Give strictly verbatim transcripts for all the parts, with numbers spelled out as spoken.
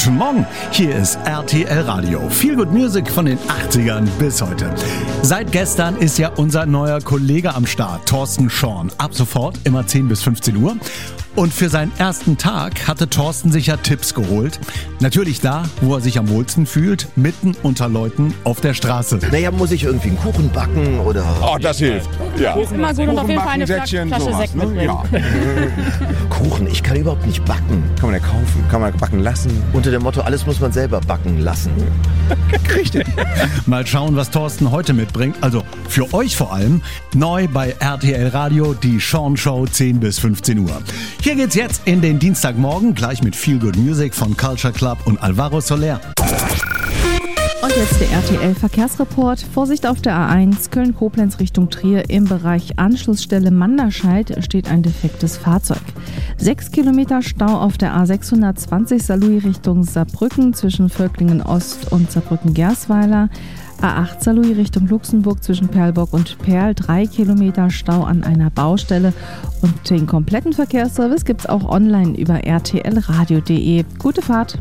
Guten Morgen, hier ist R T L Radio. Feel Good Music von den achtzigern bis heute. Seit gestern ist ja unser neuer Kollege am Start, Thorsten Schorn. Ab sofort immer zehn bis fünfzehn Uhr. Und für seinen ersten Tag hatte Thorsten sich ja Tipps geholt. Natürlich da, wo er sich am wohlsten fühlt, mitten unter Leuten auf der Straße. Naja, muss ich irgendwie einen Kuchen backen oder... Oh, das hilft. Ja. Ist immer gut und auf jeden Fall eine Säckchen, Flasche sowas, Sekt ne? mitbringen. Ja. Kuchen, ich kann überhaupt nicht backen. Kann man ja kaufen, kann man backen lassen. Unter dem Motto, alles muss man selber backen lassen. Richtig. Mal schauen, was Thorsten heute mitbringt. Also für euch vor allem. Neu bei R T L Radio, die Schorn Show zehn bis fünfzehn Uhr. Hier geht's jetzt in den Dienstagmorgen, gleich mit Feel Good Music von Culture Club und Alvaro Soler. Und jetzt der R T L-Verkehrsreport. Vorsicht auf der A eins Köln-Koblenz Richtung Trier. Im Bereich Anschlussstelle Manderscheid steht ein defektes Fahrzeug. Sechs Kilometer Stau auf der A sechshundertzwanzig Saarlouis Richtung Saarbrücken zwischen Völklingen Ost und Saarbrücken-Gersweiler. A acht Saarlouis Richtung Luxemburg zwischen Perlbock und Perl. Drei Kilometer Stau an einer Baustelle. Und den kompletten Verkehrsservice gibt's auch online über r t l radio punkt d e. Gute Fahrt!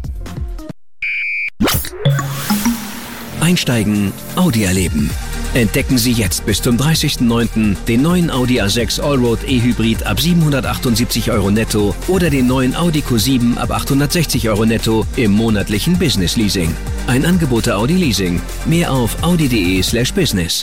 Einsteigen, Audi erleben. Entdecken Sie jetzt bis zum dreißigsten neunten den neuen Audi A sechs Allroad E-Hybrid ab siebenhundertachtundsiebzig Euro netto oder den neuen Audi Q sieben ab achthundertsechzig Euro netto im monatlichen Business Leasing. Ein Angebot der Audi Leasing. Mehr auf audi punkt d e slash business.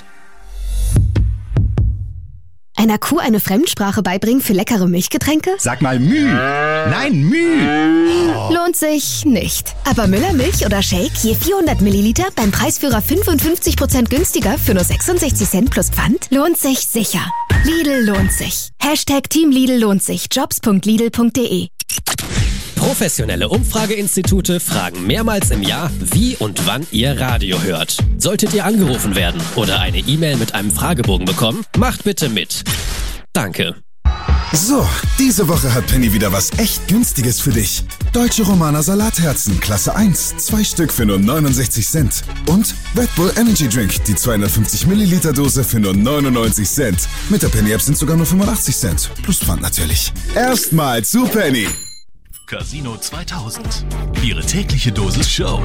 Einer Kuh eine Fremdsprache beibringen für leckere Milchgetränke? Sag mal Müh. Nein, Müh. Lohnt sich nicht. Aber Müllermilch oder Shake je vierhundert Milliliter beim Preisführer fünfundfünfzig Prozent günstiger für nur sechsundsechzig Cent plus Pfand? Lohnt sich sicher. Lidl lohnt sich. Hashtag Team Lidl lohnt sich. jobs punkt lidl punkt d e. Professionelle Umfrageinstitute fragen mehrmals im Jahr, wie und wann ihr Radio hört. Solltet ihr angerufen werden oder eine E-Mail mit einem Fragebogen bekommen, macht bitte mit. Danke. So, diese Woche hat Penny wieder was echt Günstiges für dich. Deutsche Romaner Salatherzen, Klasse eins, zwei Stück für nur neunundsechzig Cent. Und Red Bull Energy Drink, die zweihundertfünfzig Milliliter Dose für nur neunundneunzig Cent. Mit der Penny App sind sogar nur fünfundachtzig Cent. Plus Pfand natürlich. Erstmal zu Penny. Casino zweitausend. Ihre tägliche Dosis Show.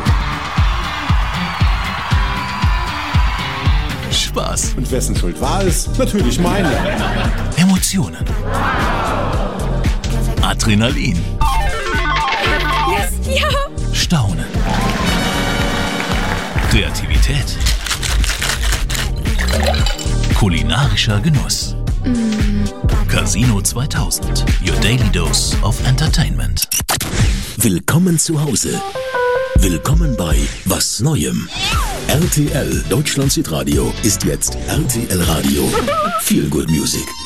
Spaß. Und wessen Schuld war es? Natürlich meine. Emotionen. Adrenalin. Yes, ja! Staunen. Kreativität. Kulinarischer Genuss. Mm. Casino zweitausend. Your daily dose of entertainment. Willkommen zu Hause. Willkommen bei Was Neuem. R T L Deutschland Südradio ist jetzt R T L Radio. Feel Good Music.